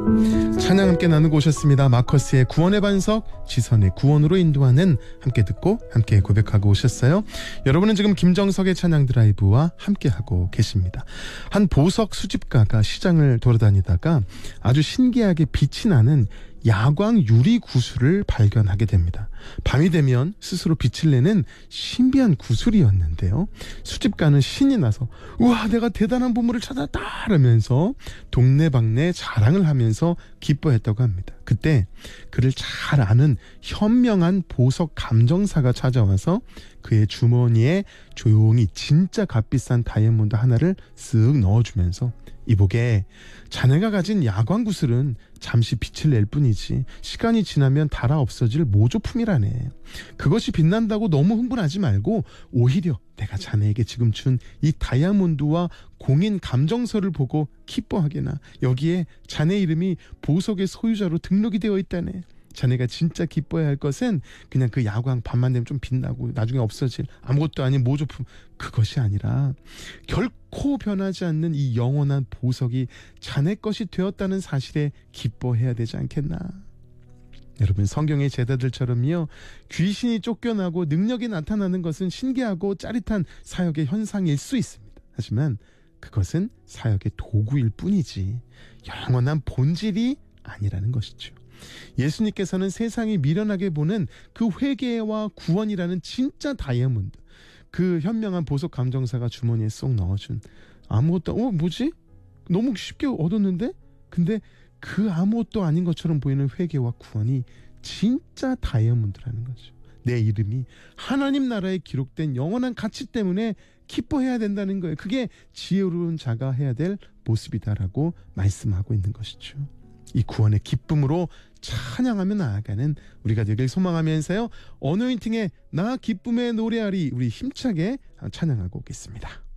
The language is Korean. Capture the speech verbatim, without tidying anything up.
찬양 함께 나누고 오셨습니다. 마커스의 구원의 반석, 지선의 구원으로 인도하는 함께 듣고 함께 고백하고 오셨어요. 여러분은 지금 김정석의 찬양 드라이브와 함께하고 계십니다. 한 보석 수집가가 시장을 돌아다니다가 아주 신기하게 빛이 나는 야광 유리 구슬을 발견하게 됩니다. 밤이 되면 스스로 빛을 내는 신비한 구슬이었는데요. 수집가는 신이 나서 우와, 내가 대단한 보물을 찾았다 라면서 동네방네 자랑을 하면서 기뻐했다고 합니다. 그때 그를 잘 아는 현명한 보석 감정사가 찾아와서 그의 주머니에 조용히 진짜 값비싼 다이아몬드 하나를 쓱 넣어주면서 이보게, 자네가 가진 야광구슬은 잠시 빛을 낼 뿐이지 시간이 지나면 닳아 없어질 모조품이라네. 그것이 빛난다고 너무 흥분하지 말고 오히려 내가 자네에게 지금 준 이 다이아몬드와 공인 감정서를 보고 기뻐하게나. 여기에 자네 이름이 보석의 소유자로 등록이 되어 있다네. 자네가 진짜 기뻐해야 할 것은 그냥 그 야광 밤만 되면 좀 빛나고 나중에 없어질 아무것도 아닌 모조품, 그것이 아니라 결코 변하지 않는 이 영원한 보석이 자네 것이 되었다는 사실에 기뻐해야 되지 않겠나. 여러분, 성경의 제자들처럼요, 귀신이 쫓겨나고 능력이 나타나는 것은 신기하고 짜릿한 사역의 현상일 수 있습니다. 하지만 그것은 사역의 도구일 뿐이지 영원한 본질이 아니라는 것이죠. 예수님께서는 세상이 미련하게 보는 그 회개와 구원이라는 진짜 다이아몬드, 그 현명한 보석 감정사가 주머니에 쏙 넣어준 아무것도, 어 뭐지? 너무 쉽게 얻었는데? 근데 그 아무것도 아닌 것처럼 보이는 회개와 구원이 진짜 다이아몬드라는 거죠. 내 이름이 하나님 나라에 기록된 영원한 가치 때문에 기뻐해야 된다는 거예요. 그게 지혜로운 자가 해야 될 모습이다라고 말씀하고 있는 것이죠. 이 구원의 기쁨으로 찬양하며 나아가는 우리가 되길 소망하면서요, 어노인팅의 나 기쁨의 노래하리 우리 힘차게 찬양하고 오겠습니다.